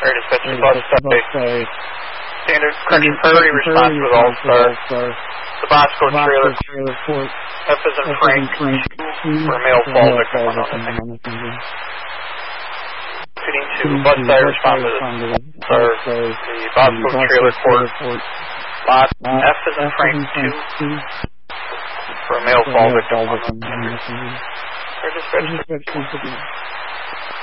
dispatch to bus stay. Standard correction priority response with All-Star. The Bosco trailer court. F as in Frank, 2 for male fall victim unknown. Fitting to bus stay response with the Bosco trailer court. Lot F as in Frank, 2 for male fall victim unknown. Dispatch.